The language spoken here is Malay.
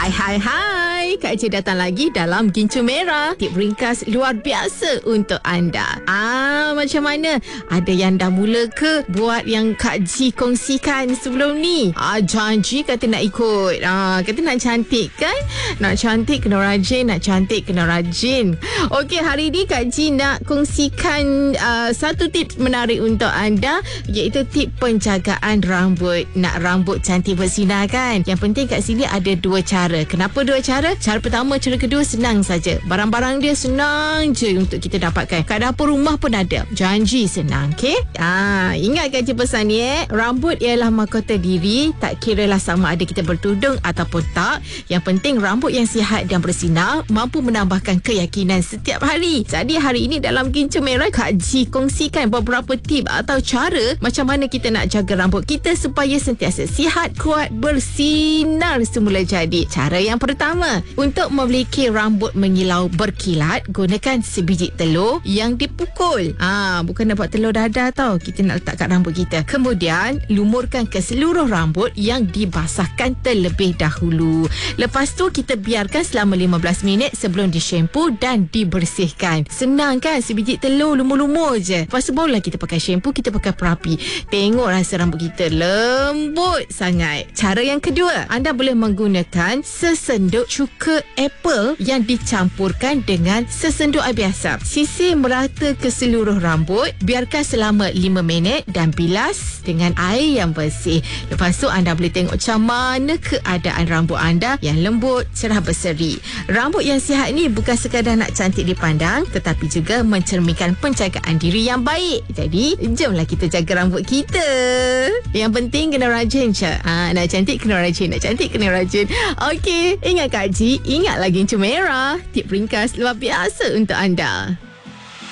Hai, Kak Encik datang lagi dalam Gincu Merah. Tip ringkas luar biasa untuk anda. Macam mana? Ada yang dah mula ke buat yang Kak Ji kongsikan sebelum ni? Janji kata nak ikut. Kata nak cantik kan? Nak cantik kena rajin, nak cantik kena rajin. Okey, hari ni Kak Ji nak kongsikan satu tips menarik untuk anda, iaitu tip penjagaan rambut. Nak rambut cantik bersinar kan? Yang penting kat sini ada dua cara. Kenapa dua cara? Cara pertama, cara kedua senang saja. Barang-barang dia senang je untuk kita dapatkan. Kat dapur rumah pun ada. Janji senang, okey? Ingat kan je pesan ni Rambut ialah mahkota diri. Tak kiralah sama ada kita bertudung ataupun tak. Yang penting rambut yang sihat dan bersinar mampu menambahkan keyakinan setiap hari. Jadi hari ini dalam Gincu Merah, Kak Ji kongsikan beberapa tip atau cara macam mana kita nak jaga rambut kita supaya sentiasa sihat, kuat, bersinar semula jadi. Cara yang pertama, untuk memiliki rambut mengilau berkilat, gunakan sebiji telur yang dipukul. Bukan nak buat telur dadah tau. Kita nak letak kat rambut kita. Kemudian, lumurkan ke seluruh rambut yang dibasahkan terlebih dahulu. Lepas tu, kita biarkan selama 15 minit sebelum di-shampoo dan dibersihkan. Senang kan? Sebiji telur lumur-lumur je. Lepas tu barulah kita pakai shampoo, kita pakai perapi. Tengok rasa rambut kita lembut sangat. Cara yang kedua, anda boleh menggunakan sesenduk cuka apple yang dicampurkan dengan sesenduk air biasa. Sisir merata ke seluruh rambut, biarkan selama 5 minit dan bilas dengan air yang bersih. Lepas tu anda boleh tengok macam mana keadaan rambut anda yang lembut, cerah berseri. Rambut yang sihat ni bukan sekadar nak cantik dipandang, tetapi juga mencerminkan penjagaan diri yang baik. Jadi, jomlah kita jaga rambut kita. Yang penting kena rajin je. Nak cantik kena rajin, nak cantik kena rajin. Okey, ingat Kak Ji, ingat lagi Gincu Merah. Tip ringkas luar biasa untuk anda.